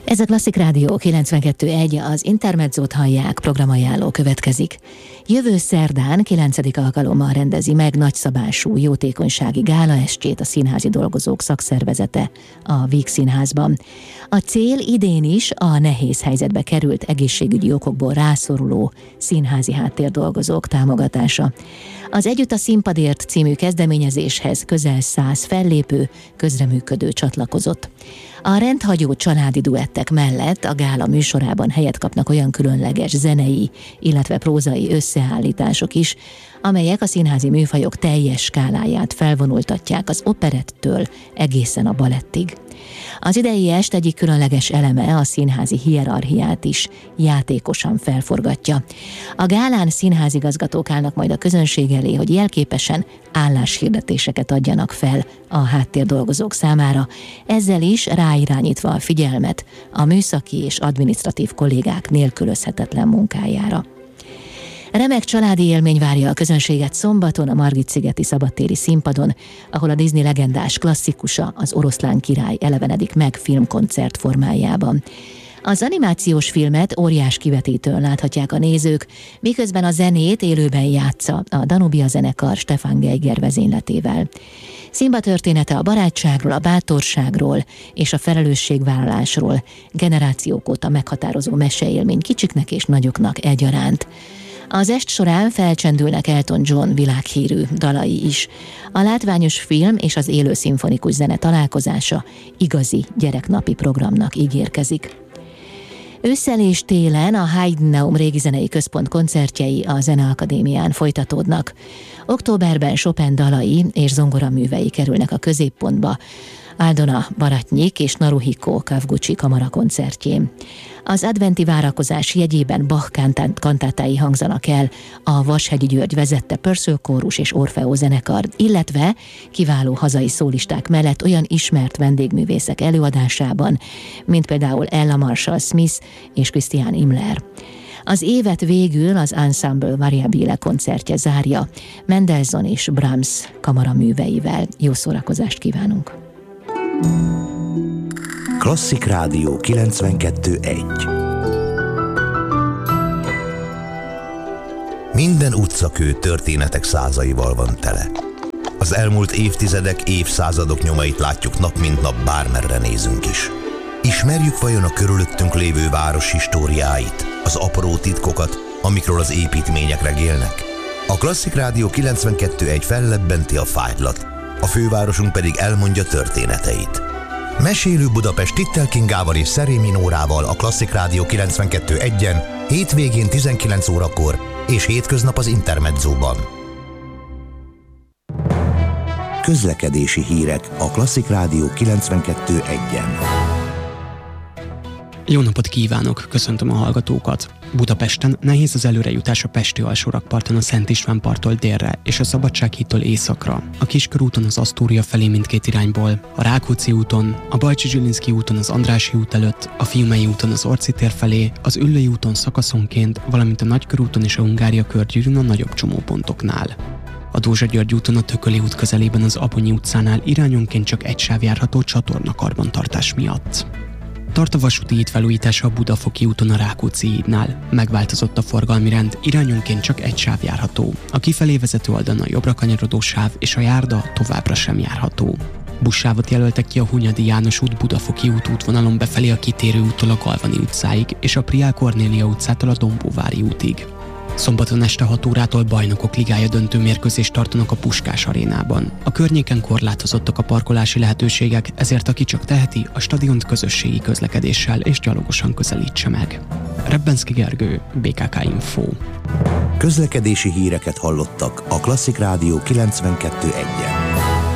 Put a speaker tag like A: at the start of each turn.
A: Ez a Klasszik Rádió 92.1, az Intermezzót hallják, programajánló következik. Jövő szerdán 9. alkalommal rendezi meg nagyszabású jótékonysági gálaestjét a Színházi Dolgozók Szakszervezete a Víg Színházban. A cél idén is a nehéz helyzetbe került egészségügyi okokból rászoruló színházi háttérdolgozók támogatása. Az Együtt a színpadért című kezdeményezéshez közel 100 fellépő, közreműködő csatlakozott. A rendhagyó családi duettek mellett a gála műsorában helyet kapnak olyan különleges zenei, illetve prózai összeállítások is, amelyek a színházi műfajok teljes skáláját felvonultatják az operettől egészen a balettig. Az idei est egyik különleges eleme a színházi hierarchiát is játékosan felforgatja. A gálán színházigazgatók állnak majd a közönség elé, hogy jelképesen álláshirdetéseket adjanak fel a háttérdolgozók számára, ezzel is ráirányítva a figyelmet a műszaki és adminisztratív kollégák nélkülözhetetlen munkájára. Remek családi élmény várja a közönséget szombaton a Margit-szigeti szabadtéri színpadon, ahol a Disney legendás klasszikusa, az Oroszlán király elevenedik meg filmkoncert formájában. Az animációs filmet óriás kivetítőn láthatják a nézők, miközben a zenét élőben játsza a Danubia zenekar Stefan Geiger vezényletével. Színba története a barátságról, a bátorságról és a felelősségvállalásról, generációk óta meghatározó meseélmény kicsiknek és nagyoknak egyaránt. Az est során felcsendülnek Elton John világhírű dalai is. A látványos film és az élő szimfonikus zene találkozása igazi gyereknapi programnak ígérkezik. Ősszel és télen a Heidenheim Régi Zenei Központ koncertjei a Zeneakadémián folytatódnak. Októberben Chopin dalai és zongoraművei kerülnek a középpontba, Aldona Baratnyik és Naruhiko Kawaguchi kamarakoncertjén. Az adventi várakozás jegyében Bach kantátái hangzanak el a Vashegyi György vezette Purcell kórus és Orfeó zenekar, illetve kiváló hazai szólisták mellett olyan ismert vendégművészek előadásában, mint például Ella Marshall Smith és Christian Imler. Az évet végül az Ensemble Variabile koncertje zárja Mendelssohn és Brahms kamaraműveivel. Jó szórakozást kívánunk!
B: Klasszik Rádió 92.1. Minden utcakő történetek százaival van tele. Az elmúlt évtizedek, évszázadok nyomait látjuk nap mint nap, bármerre nézünk is. Ismerjük vajon a körülöttünk lévő város históriáit, az apró titkokat, amikről az építmények regélnek? A Klasszik Rádió 92.1 fellebbenti a fájdlat, a fővárosunk pedig elmondja történeteit. Mesélő Budapest Tittel Kingával és Szerémi Nórával a Klasszik Rádió 92.1-en, hétvégén 19 órakor és hétköznap az Intermezzóban. Közlekedési hírek a Klasszik Rádió 92.1-en.
C: Jó napot kívánok, köszöntöm a hallgatókat! Budapesten nehéz az előrejutás a Pesti alsórakparton a Szent István parttól délre és a Szabadsághídtól északra, a Kiskörúton az Asztória felé mindkét irányból, a Rákóczi úton, a Bajcsy-Zsilinszky úton az Andrássy út előtt, a Fiumei úton az Orci tér felé, az Üllői úton szakaszonként, valamint a Nagykörúton és a Hungária körgyűrűn a nagyobb csomópontoknál. A Dózsa György úton a Tököli út közelében az Abonyi utcánál irányonként csak egy sáv járható csatorna karbantartás miatt. Tart a vasúti híd felújítása a Budafoki úton a Rákóczi hídnál. Megváltozott a forgalmi rend, irányonként csak egy sáv járható. A kifelé vezető oldalon a jobbra kanyarodó sáv és a járda továbbra sem járható. Buszsávot jelöltek ki a Hunyadi János út Budafoki út útvonalon befelé a Kitérő úttól a Galvani utcáig és a Priál Kornélia utcától a Dombóvári útig. Szombaton este 6 órától Bajnokok Ligája döntő mérkőzést tartanak a Puskás arénában. A környéken korlátozottak a parkolási lehetőségek, ezért aki csak teheti, a stadiont közösségi közlekedéssel és gyalogosan közelítse meg. Rebbenszky Gergő, BKK Info.
B: Közlekedési híreket hallottak a Klasszik Rádió 92.1-en.